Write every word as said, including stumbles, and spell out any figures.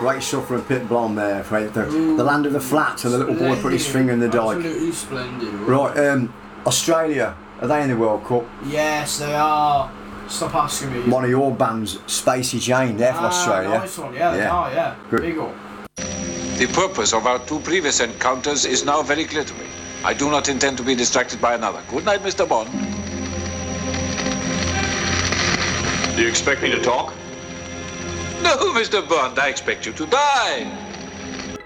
Great suffering pit blonde there, right? The, the land of the flats, and the little boy put his finger in the dike. Absolutely splendid. Right, um, Australia, are they in the World Cup? Yes, they are. Stop asking me. One of your bands, Spacey Jane, they're from ah, Australia. Nice one, yeah, they Yeah. are, yeah. Good. Big up. The purpose of our two previous encounters is now very clear to me. I do not intend to be distracted by another. Good night, Mister Bond. Do you expect me to talk? No, Mister Bond, I expect you to die.